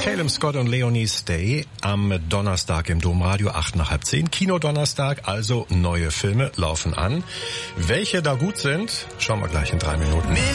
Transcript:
Calum Scott und Leonie Stay am Donnerstag im Domradio, 8 nach halb 10. Kinodonnerstag, also neue Filme laufen an. Welche da gut sind, schauen wir gleich in 3 Minuten.